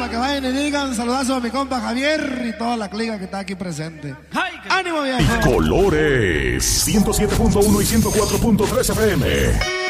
para que vayan y digan saludazo a mi compa Javier y toda la clica que está aquí presente. ¡Ánimo, viejo! Colores 107.1 y 104.3 FM.